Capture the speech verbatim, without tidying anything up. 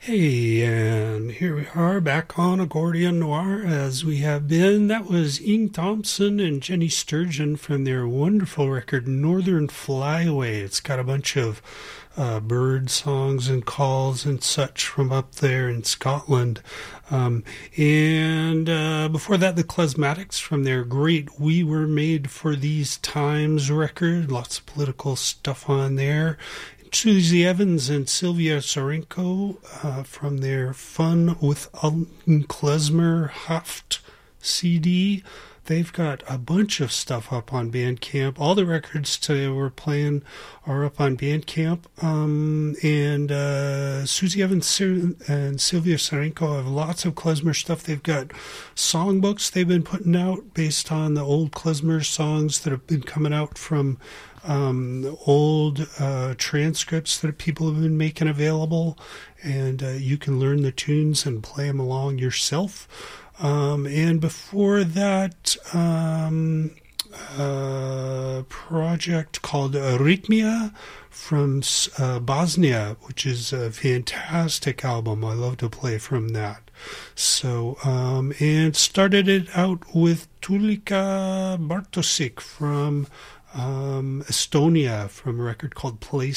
Hey, and here we are back on Accordion Noir as we have been. That was Ian Thompson and Jenny Sturgeon from their wonderful record Northern Flyaway. It's got a bunch of uh, bird songs and calls and such from up there in Scotland. Um, and uh, before that, the Klezmatics from their great We Were Made for These Times record. Lots of political stuff on there. Susie Evans and Sylvia Sorenko uh, from their Fun with Alton Klezmer Haft C D. They've got a bunch of stuff up on Bandcamp. All the records today we're playing are up on Bandcamp. Um, and uh, Susie Evans and Sylvia Sorenko have lots of klezmer stuff. They've got songbooks they've been putting out based on the old klezmer songs that have been coming out from Um, old uh, transcripts that people have been making available, and uh, you can learn the tunes and play them along yourself. Um, and before that, um, a project called Rhythmia from uh, Bosnia, which is a fantastic album. I love to play from that. So, um, and started it out with Tulika Bartosik from Um, Estonia, from a record called Place